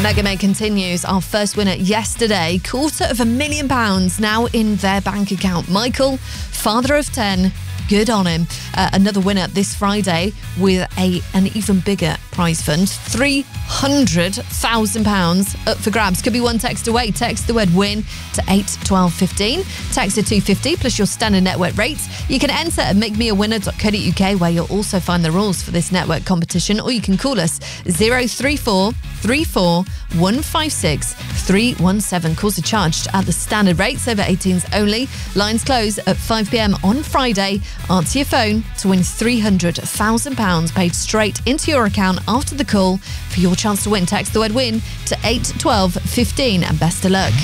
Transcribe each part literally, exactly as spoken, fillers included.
Mega May continues. Our first winner yesterday, quarter of a million pounds now in their bank account. Michael, father of ten, good on him. Uh, another winner this Friday with a an even bigger prize fund, three hundred thousand pounds up for grabs. Could be one text away. Text the word win to eight twelve fifteen. Text to two fifty plus your standard network rates. You can enter at make me a winner dot co dot uk, where you'll also find the rules for this network competition, or you can call us zero three four three four one five six three one seven. Calls are charged at the standard rates, over eighteens only. Lines close at five p.m. on Friday. Answer your phone to win three hundred thousand pounds paid straight into your account after the call. For your chance to win, text the word win to eight twelve fifteen, and best of luck.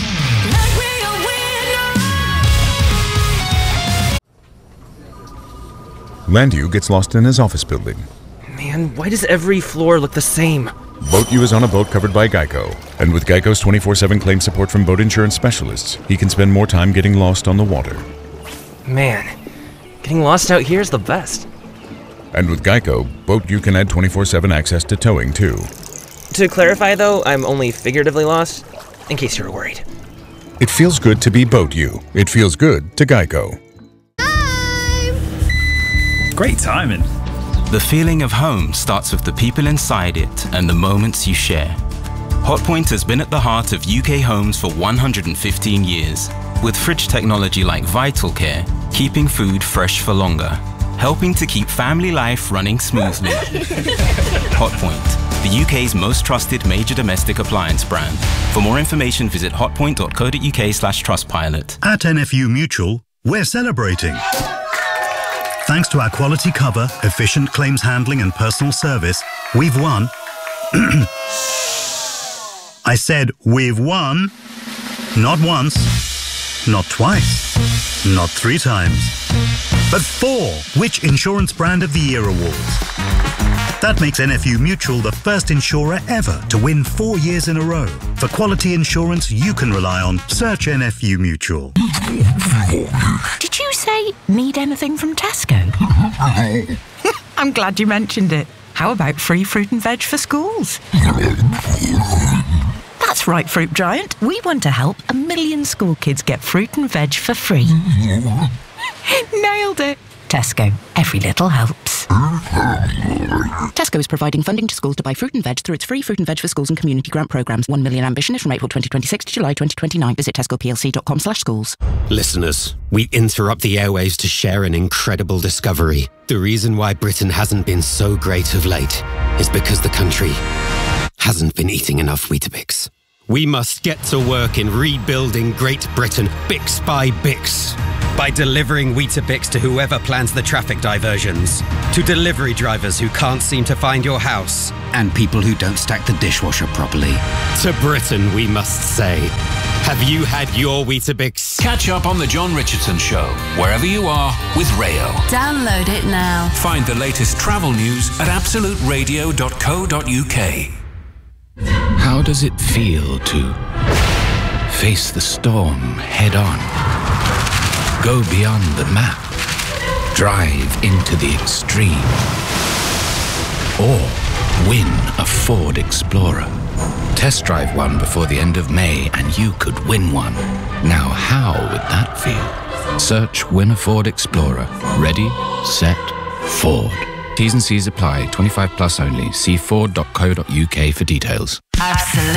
Landu gets lost in his office building. Man, why does every floor look the same? Boat U is on a boat covered by Geico. And with Geico's twenty-four seven claim support from boat insurance specialists, he can spend more time getting lost on the water. Man, getting lost out here is the best. And with Geico, Boat U can add twenty-four seven access to towing, too. To clarify, though, I'm only figuratively lost, in case you're worried. It feels good to be Boat U. It feels good to Geico. Great timing. The feeling of home starts with the people inside it and the moments you share. Hotpoint has been at the heart of U K homes for one hundred fifteen years, with fridge technology like Vital Care, keeping food fresh for longer, helping to keep family life running smoothly. Hotpoint, the U K's most trusted major domestic appliance brand. For more information, visit hotpoint dot co dot uk slash trustpilot. At N F U Mutual, we're celebrating. Thanks to our quality cover, efficient claims handling and personal service, we've won. I said we've won. Not once, not twice, not three times, but four Which Insurance Brand of the Year awards. That makes N F U Mutual the first insurer ever to win four years in a row. For quality insurance you can rely on, search N F U Mutual. Did you say need anything from Tesco? I'm glad you mentioned it. How about free fruit and veg for schools? That's right, Fruit Giant. We want to help a million school kids get fruit and veg for free. Nailed it. Tesco. Every little helps. Tesco is providing funding to schools to buy fruit and veg through its free Fruit and Veg for Schools and community grant programmes. One million ambition is from April twenty twenty-six to July twenty twenty-nine. Visit tesco p l c dot com slash schools. Listeners, we interrupt the airwaves to share an incredible discovery. The reason why Britain hasn't been so great of late is because the country hasn't been eating enough Weetabix. We must get to work in rebuilding Great Britain, Bix by Bix. By delivering Weetabix to whoever plans the traffic diversions, to delivery drivers who can't seem to find your house, and people who don't stack the dishwasher properly. To Britain, we must say, have you had your Weetabix? Catch up on The John Richardson Show, wherever you are, with Rayo. Download it now. Find the latest travel news at absolute radio dot co dot uk. How does it feel to face the storm head on? Go beyond the map. Drive into the extreme. Or win a Ford Explorer. Test drive one before the end of May and you could win one. Now how would that feel? Search Win a Ford Explorer. Ready, set, Ford. T's and C's apply. twenty-five plus only. See ford dot co dot uk for details. Absolute.